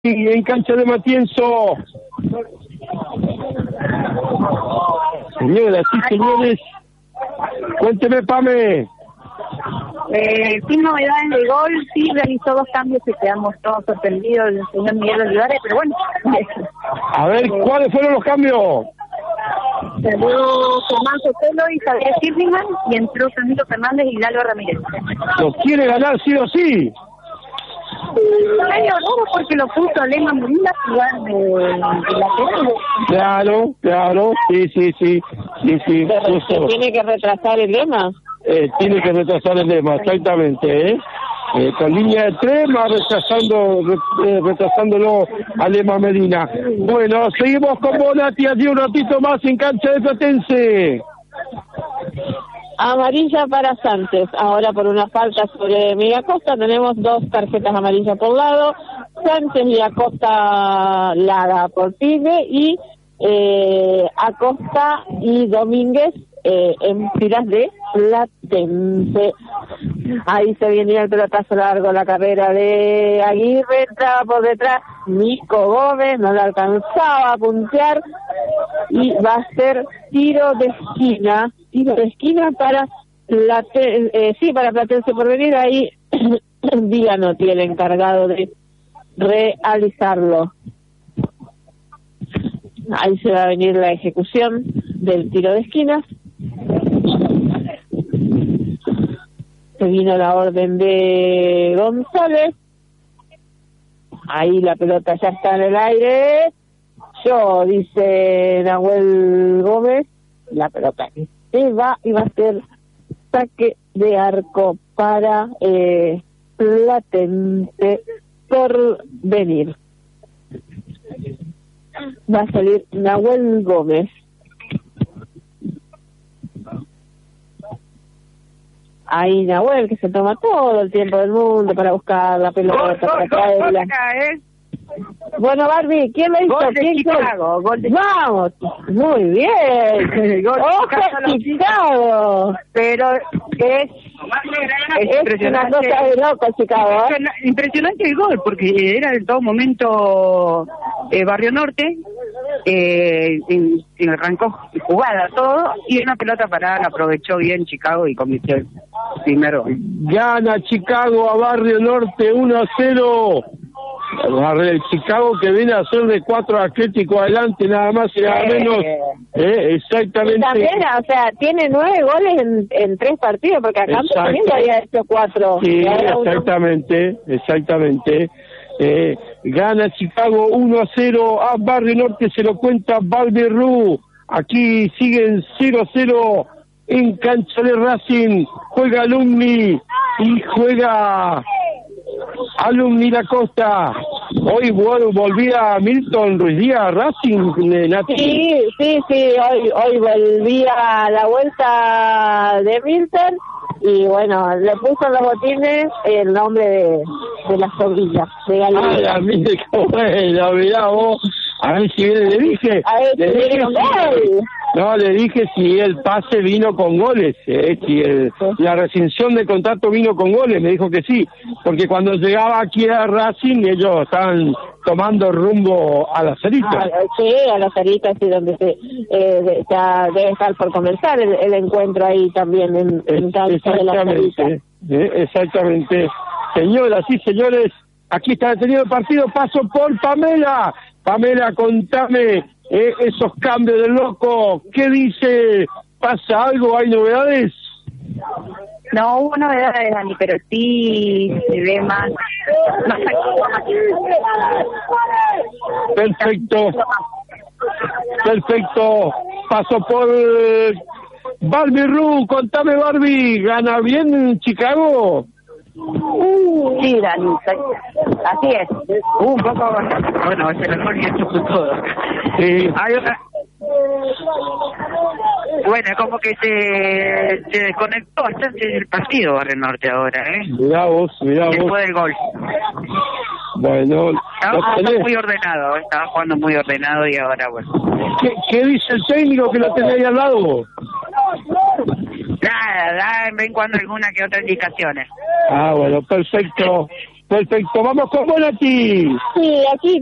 en cancha de Matienzo. Señoras y señores, cuénteme, Pame. Sin novedades de gol, sí realizó 2 cambios y quedamos todos sorprendidos el señor Miguel Olivares, pero bueno. A ver, ¿cuáles fueron los cambios? Salió Germán Sotelo y Xavier Kirchman y entró Camilo Fernández y Lalo Ramírez. ¿Lo quiere ganar sí o sí? Medio raro porque lo puso a Lema Molina a jugar de lateral. Claro, sí. Pero tiene que retrasar el Lema. Tiene que retrasar el Lema, exactamente, con línea de 3, más retrasándolo a Lema Medina. Bueno, seguimos con Bonatti, allí un ratito más en cancha de Platense. Amarilla para Sánchez, ahora por una falta sobre Miguel Acosta, tenemos 2 tarjetas amarillas por lado, Sánchez y Acosta Lara por Pibe, y Acosta y Domínguez en filas de Platense. Ahí se venía el pelotazo largo, la carrera de Aguirre, entraba por detrás Nico Gómez, no le alcanzaba a puntear, y va a ser tiro de esquina para Platense por venir. Ahí Díganotti, el encargado de realizarlo. Ahí se va a venir la ejecución del tiro de esquina. Se vino la orden de González. Ahí la pelota ya está en el aire. Dice Nahuel Gómez, la pelota se va y va a ser saque de arco para Platense por venir. Va a salir Nahuel Gómez. Ahí Nahuel, que se toma todo el tiempo del mundo para buscar la pelota, para traerla. Bueno, Barbie, ¿quién lo hizo? Gol de Chicago. Vamos, muy bien. ¡Ojo, Chicago! Pero es una cosa de loco, Chicago. Impresionante el gol, porque era en todo momento Barrio Norte, arrancó jugada todo, y una pelota parada la aprovechó bien Chicago y convirtió el primer gol. Gana Chicago a Barrio Norte 1-0. El Chicago que viene a ser de 4 Atlético adelante, nada más y nada menos. Exactamente. Y también, o sea, tiene 9 goles en 3 partidos, porque acá también había hecho 4. Sí, exactamente. Gana Chicago 1-0 a Barrio Norte, se lo cuenta Valverrú. Aquí siguen 0-0 en cancha de Racing. Juega Alumni y juega Alumni La Costa. Hoy volvía Milton Ruiz Díaz Racing, Nati. Sí, hoy volvía la vuelta de Milton, y bueno, le puso en los botines el nombre de la sobrina de Galilea. Mire cómo bueno, mirá vos. A ver si le dije. Le dije si el pase vino con goles, si la rescisión de contrato vino con goles, me dijo que sí, porque cuando llegaba aquí a Racing ellos estaban tomando rumbo a la Cerita. Sí, a la Cerita, sí, donde ya debe estar por comenzar el encuentro ahí también en cancha de la Cerita. Exactamente. Señoras y señores, aquí está detenido el partido, paso por Pamela. Pamela, contame esos cambios del loco. ¿Qué dice? ¿Pasa algo? ¿Hay novedades? No hubo novedades, Dani, pero sí se ve más Perfecto. Paso por Barbie. Contame, Barbie, ¿gana bien Chicago? Sí, Dani, así es. Un poco, bueno, es el mejor y esto fue todo. Sí. Bueno, como que se desconectó bastante el partido Barrio Norte ahora, Mirá vos. Después del gol. Bueno, estaba muy ordenado, estaba jugando muy ordenado y ahora, bueno. ¿Qué dice el técnico que lo tenía ahí al lado? Nada, da en vez en cuando alguna que otra indicaciones. Bueno, perfecto. Perfecto, vamos con Bonatti. Sí, aquí